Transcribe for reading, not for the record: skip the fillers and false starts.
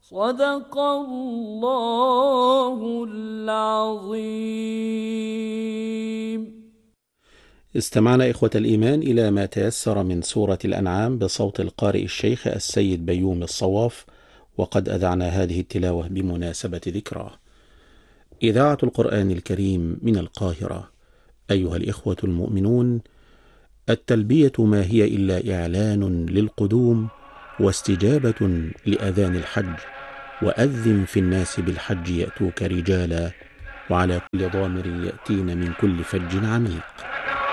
صدق الله العظيم. استمعنا إخوة الإيمان إلى ما تيسر من سورة الأنعام بصوت القارئ الشيخ السيد بيومي الصواف، وقد أذعنا هذه التلاوة بمناسبة ذكراه. إذاعة القرآن الكريم من القاهرة. أيها الإخوة المؤمنون، التلبية ما هي إلا إعلان للقدوم واستجابة لأذان الحج، وأذن في الناس بالحج يأتوك رجالا وعلى كل ضامر يأتين من كل فج عميق.